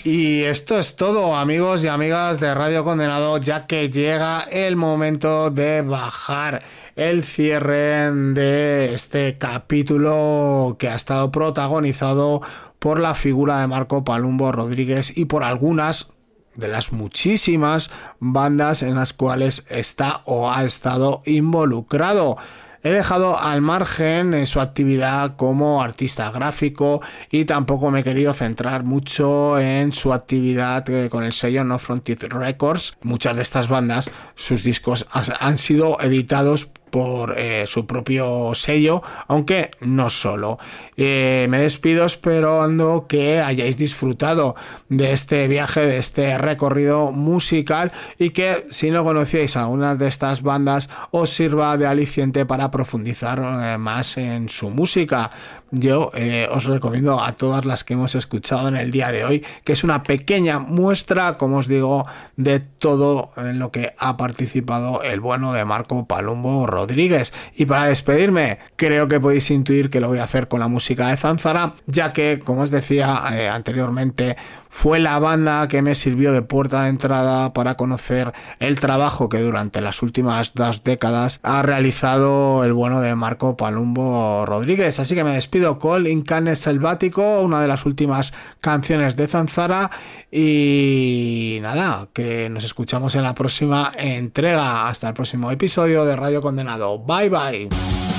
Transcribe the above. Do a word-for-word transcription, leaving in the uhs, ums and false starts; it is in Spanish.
Y esto es todo, amigos y amigas de Radio Condenado, ya que llega el momento de bajar el cierre de este capítulo que ha estado protagonizado por la figura de Marco Palumbo Rodríguez y por algunas de las muchísimas bandas en las cuales está o ha estado involucrado. He dejado al margen en su actividad como artista gráfico y tampoco me he querido centrar mucho en su actividad con el sello No Frontier Records. Muchas de estas bandas, sus discos han sido editados por eh, su propio sello, aunque no solo. Eh, me despido esperando que hayáis disfrutado de este viaje, de este recorrido musical y que si no conocíais a algunas de estas bandas os sirva de aliciente para profundizar eh, más en su música. Yo eh, os recomiendo a todas las que hemos escuchado en el día de hoy, que es una pequeña muestra, como os digo, de todo en lo que ha participado el bueno de Marco Palumbo Rodríguez. Y para despedirme, creo que podéis intuir que lo voy a hacer con la música de Zanzara, ya que, como os decía eh, anteriormente, fue la banda que me sirvió de puerta de entrada para conocer el trabajo que durante las últimas dos décadas ha realizado el bueno de Marco Palumbo Rodríguez. Así que me despido con Incane Selvático, una de las últimas canciones de Zanzara, y nada, que nos escuchamos en la próxima entrega. Hasta el próximo episodio de Radio Condenado. Bye bye.